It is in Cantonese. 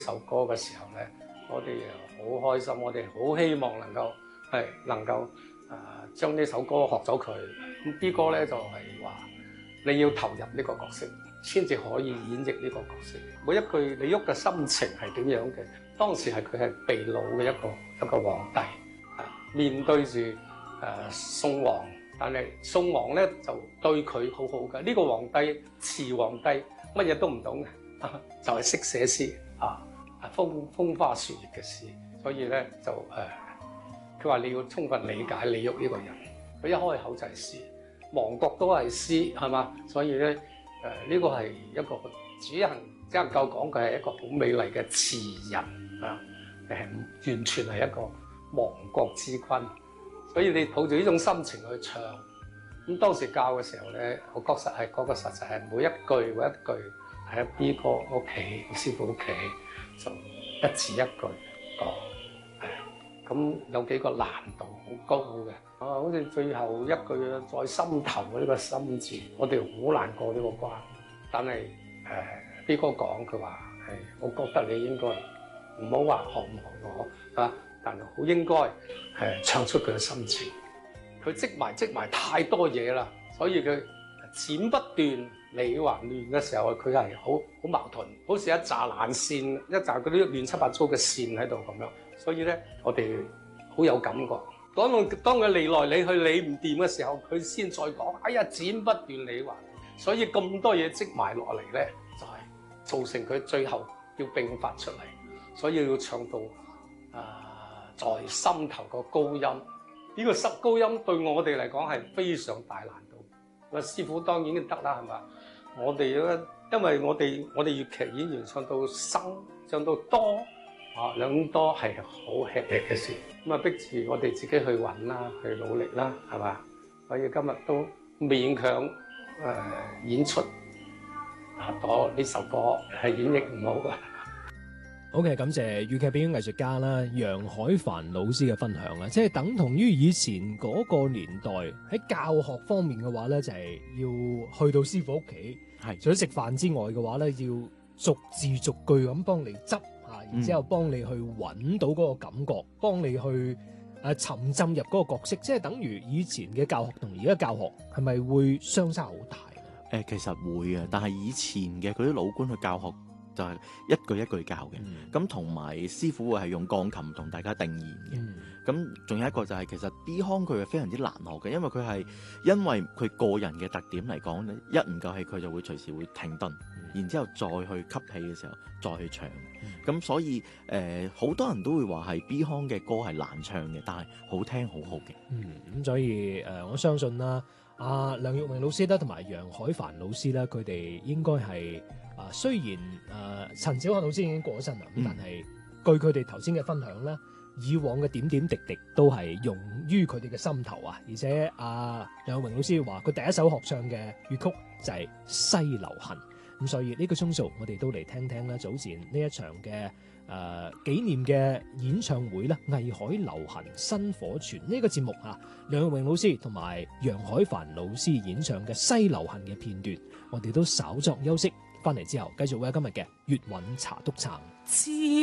首歌嘅時候咧，我哋好開心，我哋好希望能夠將呢首歌學咗佢。咁 B 哥咧就係話你要投入呢個角色，先至可以演繹呢個角色。每一句李煜嘅心情係點樣嘅？當時佢係被擄嘅一個皇帝，面對住宋王，但係宋王咧就對佢好好嘅。呢個皇帝慈皇帝乜嘢都唔懂嘅，就係識寫詩風花雪月嘅詩。所以咧就佢話你要充分理解李煜呢個人。佢一開口就係詩，亡國都係詩，係嘛？所以咧呢個係一個只能夠講佢係一個好美麗嘅詞人完全係一個亡國之君。所以你抱住呢種心情去唱，咁當時教嘅時候咧，我確實係嗰個實際係每一句喺 B 哥屋企、師傅屋企就一字一句講，咁有幾個難度好高嘅，好似最後一句在心頭嘅呢個心字，我哋好難過呢個關。但係B 哥講佢話我覺得你應該唔好話學唔學我但係好應該唱出佢嘅心情。佢積埋太多嘢啦，所以佢剪不斷理還亂嘅時候，佢係好矛盾，好似一紮爛線，一紮嗰啲亂七八糟嘅線喺度咁樣。所以咧，我哋好有感覺。當佢理來理去理唔掂嘅時候，佢先再講：哎呀，剪不斷理還亂。所以咁多嘢積埋落嚟咧，就係造成佢最後要迸發出嚟。所以要唱到在心頭個高音，呢個高音對我哋嚟講係非常大難度。個師傅當然得啦，係嘛？我哋咧，因為我哋粵劇演員唱到生，唱到多兩多係好吃力嘅事。咁逼住我哋自己去揾啦，去努力啦，係嘛？所以今日都勉強演出咗呢首歌，係演繹唔好嘅。 好嘅，感謝粵劇表演藝術家啦楊海帆老師嘅分享啦，即係等同於以前嗰個年代喺教學方面嘅話咧，就係要去到師傅屋企，除咗食飯之外嘅話咧，要逐字逐句咁幫你執然之後幫你去揾到嗰個感覺，幫你去沉浸入嗰個角色，即係等於以前嘅教學同而家教學係咪會相差好大？ 其實會嘅，但係以前嘅嗰啲老官去教學就係一句一句教嘅，咁同埋師傅會係用鋼琴同大家定言嘅，咁仲有一個就係其實 B 腔佢係非常之難學嘅，因為佢個人嘅特點嚟講咧，一唔夠氣佢就會隨時會停頓，然之後再去吸氣嘅時候再去唱，咁所以好多人都會話係 B 腔嘅歌係難唱嘅，但係好聽好好嘅。 咁所以我相信啦，梁玉明老師啦同埋楊海帆老師啦，佢哋應該係雖然陳小漢老師已經過咗身啦，但係據佢哋頭先嘅分享咧，以往嘅點點滴滴都係融於佢哋嘅心頭啊！而且梁玉明老師話佢第一首學唱嘅粵曲就係《西流行》，咁所以呢個鐘數我哋都嚟聽聽啦。早前呢一場嘅紀念嘅演唱會啦，藝海流行薪火傳呢個節目梁玉明老師同埋楊海帆老師演唱嘅《西流行》嘅片段，我哋都稍作休息，翻嚟之後繼續為今日嘅粵韻茶篤撐。